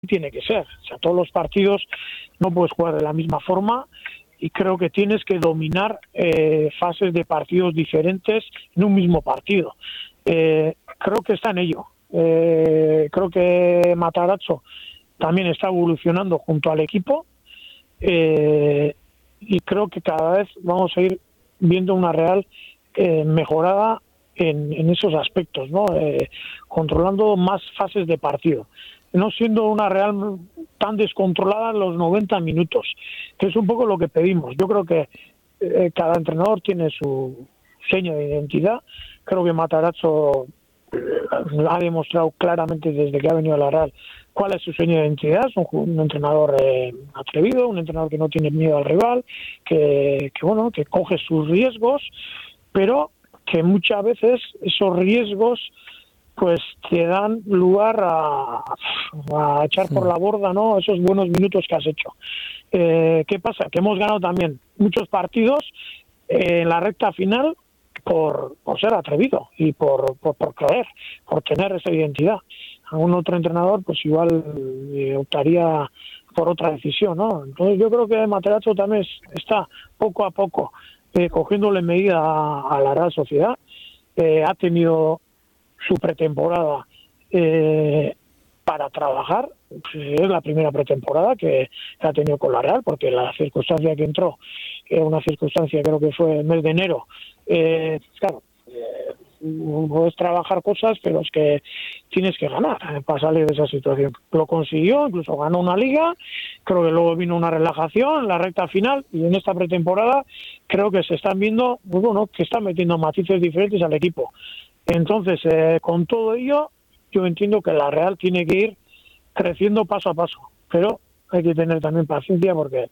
tiene que ser. O sea, todos los partidos no puedes jugar de la misma forma y creo que tienes que dominar fases de partidos diferentes en un mismo partido. Creo que está en ello. Creo que Matarazzo también está evolucionando junto al equipo y creo que cada vez vamos a ir viendo una Real mejorada en esos aspectos, ¿no? Controlando más fases de partido, no siendo una Real tan descontrolada en los 90 minutos, que es un poco lo que pedimos. Yo creo que cada entrenador tiene su seña de identidad. Creo que Matarazzo ha demostrado claramente desde que ha venido a la Real cuál es su seña de identidad. Es un entrenador atrevido, un entrenador que no tiene miedo al rival, que coge sus riesgos, pero que muchas veces esos riesgos pues te dan lugar a echar por la borda, ¿no?, esos buenos minutos que has hecho. ¿Qué pasa? Que hemos ganado también muchos partidos en la recta final por ser atrevido y por creer, por tener esa identidad. Algún otro entrenador pues igual optaría por otra decisión, ¿no? Entonces yo creo que Matarazzo también está poco a poco cogiéndole medida a la Real Sociedad. Ha tenido su pretemporada para trabajar. Es la primera pretemporada que ha tenido con la Real, porque la circunstancia que entró era una circunstancia, creo que fue el mes de enero. Claro, puedes trabajar cosas, pero es que tienes que ganar para salir de esa situación. Lo consiguió, incluso ganó una liga, creo que luego vino una relajación en la recta final, y en esta pretemporada creo que se están viendo, pues bueno, que están metiendo matices diferentes al equipo. Entonces, con todo ello, yo entiendo que la Real tiene que ir creciendo paso a paso, pero hay que tener también paciencia porque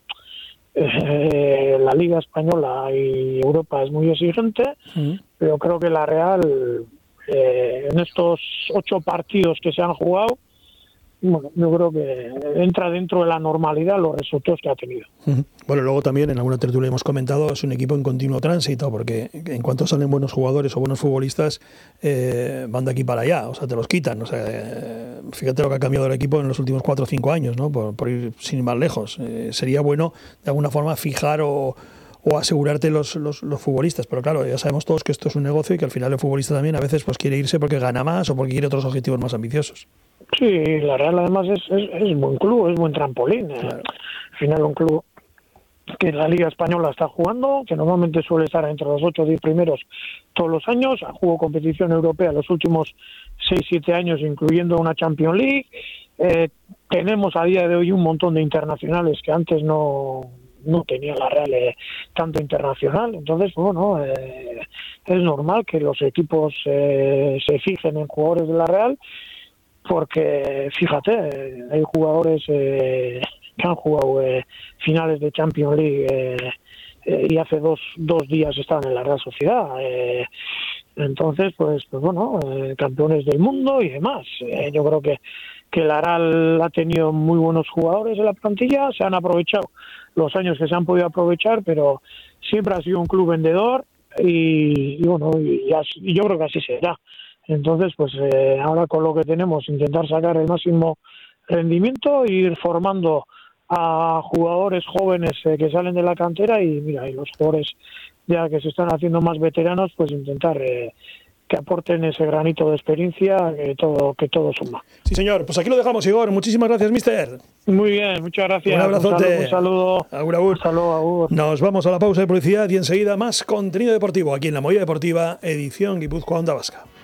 la Liga Española y Europa es muy exigente, pero creo que la Real en estos 8 partidos que se han jugado, bueno, yo creo que entra dentro de la normalidad los resultados que ha tenido. Bueno, luego también en alguna tertulia hemos comentado, es un equipo en continuo tránsito, porque en cuanto salen buenos jugadores o buenos futbolistas, van de aquí para allá, o sea, te los quitan. O sea, fíjate lo que ha cambiado el equipo en los últimos 4 o 5 años, ¿no? Por ir sin ir más lejos. Sería bueno, de alguna forma, fijar o asegurarte los futbolistas, pero claro, ya sabemos todos que esto es un negocio y que al final el futbolista también a veces pues quiere irse porque gana más o porque quiere otros objetivos más ambiciosos. Sí, la Real además es buen club, es buen trampolín. Claro. Al final un club que en la Liga Española está jugando, que normalmente suele estar entre los 8 o 10 primeros todos los años, ha jugado competición europea los últimos 6-7 años, incluyendo una Champions League. Tenemos a día de hoy un montón de internacionales que antes no tenía la Real tanto internacional. Entonces, bueno, es normal que los equipos se fijen en jugadores de la Real, porque fíjate, hay jugadores que han jugado finales de Champions League y hace dos días estaban en la Real Sociedad. Entonces, pues bueno, campeones del mundo y demás. Yo creo que la Real ha tenido muy buenos jugadores en la plantilla, se han aprovechado los años que se han podido aprovechar, pero siempre ha sido un club vendedor y bueno, y yo creo que así será. Entonces, pues ahora con lo que tenemos, intentar sacar el máximo rendimiento e ir formando a jugadores jóvenes que salen de la cantera y mira, y los jugadores ya que se están haciendo más veteranos, pues intentar que aporten ese granito de experiencia, que todo suma. Sí, señor. Pues aquí lo dejamos, Igor. Muchísimas gracias, mister. Muy bien, muchas gracias. Un abrazote. Un saludo. Agur, agur. Un saludo, agur. Nos vamos a la pausa de publicidad y enseguida más contenido deportivo aquí en La Movida Deportiva, edición Guipúzcoa Onda Vasca.